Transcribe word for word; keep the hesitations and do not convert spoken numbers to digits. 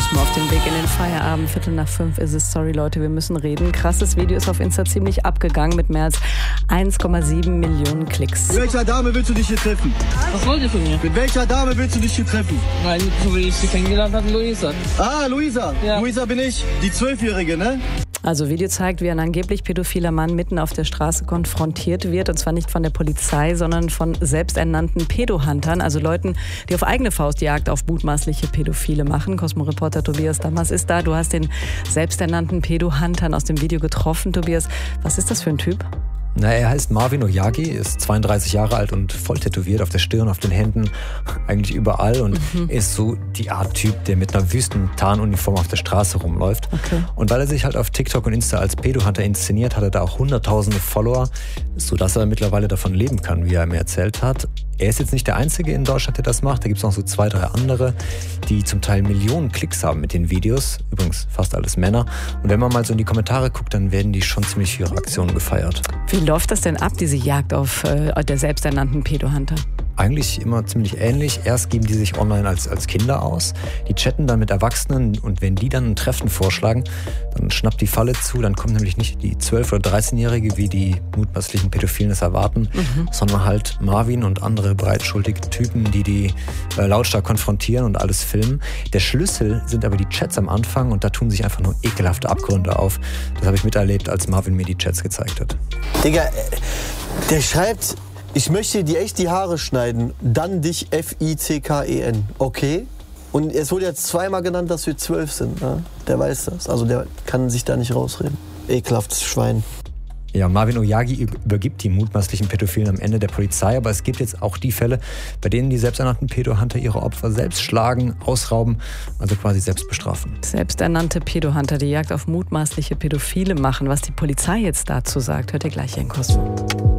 Cosmo auf dem Weg in den Feierabend. Viertel nach fünf ist es. Sorry Leute, wir müssen reden. Krasses Video ist auf Insta ziemlich abgegangen mit mehr als eins Komma sieben Millionen Klicks. Mit welcher Dame willst du dich hier treffen? Was wollt ihr von mir? Mit welcher Dame willst du dich hier treffen? Nein, so wie ich sie kennengelernt habe, Luisa. Ah, Luisa. Ja. Luisa bin ich, die Zwölfjährige, ne? Also Video zeigt, wie ein angeblich pädophiler Mann mitten auf der Straße konfrontiert wird. Und zwar nicht von der Polizei, sondern von selbsternannten Pedohuntern. Also Leuten, die auf eigene Faust Jagd auf mutmaßliche Pädophile machen. Cosmo-Reporter Tobias Damas ist da. Du hast den selbsternannten Pedohuntern aus dem Video getroffen. Tobias, was ist das für ein Typ? Na, er heißt Marvin Oyagi, ist zweiunddreißig Jahre alt und voll tätowiert auf der Stirn, auf den Händen, eigentlich überall und mhm. ist so die Art Typ, der mit einer wüsten Tarnuniform auf der Straße rumläuft. Okay. Und weil er sich halt auf TikTok und Insta als Pedohunter inszeniert, hat er da auch hunderttausende Follower, sodass er mittlerweile davon leben kann, wie er mir erzählt hat. Er ist jetzt nicht der Einzige in Deutschland, der das macht. Da gibt es noch so zwei, drei andere, die zum Teil Millionen Klicks haben mit den Videos. Übrigens fast alles Männer. Und wenn man mal so in die Kommentare guckt, dann werden die schon ziemlich für ihre Aktionen gefeiert. Wie läuft das denn ab, diese Jagd auf äh, der selbsternannten Pedohunter? Eigentlich immer ziemlich ähnlich. Erst geben die sich online als, als Kinder aus. Die chatten dann mit Erwachsenen und wenn die dann ein Treffen vorschlagen, dann schnappt die Falle zu. Dann kommt nämlich nicht die zwölf- oder dreizehnjährige, wie die mutmaßlichen Pädophilen es erwarten, mhm. sondern halt Marvin und andere breitschultige Typen, die die äh, lautstark konfrontieren und alles filmen. Der Schlüssel sind aber die Chats am Anfang und da tun sich einfach nur ekelhafte Abgründe auf. Das habe ich miterlebt, als Marvin mir die Chats gezeigt hat. Digga, der schreibt... Ich möchte dir echt die Haare schneiden, dann dich F I C K E N, okay? Und es wurde jetzt zweimal genannt, dass wir zwölf sind, ne? Der weiß das, also der kann sich da nicht rausreden. Ekelhaftes Schwein. Ja, Marvin Oyagi übergibt die mutmaßlichen Pädophilen am Ende der Polizei, aber es gibt jetzt auch die Fälle, bei denen die selbsternannten Pedohunter ihre Opfer selbst schlagen, ausrauben, also quasi selbst bestrafen. Selbsternannte Pedohunter, die Jagd auf mutmaßliche Pädophile machen. Was die Polizei jetzt dazu sagt, hört ihr gleich hier in Cosmo.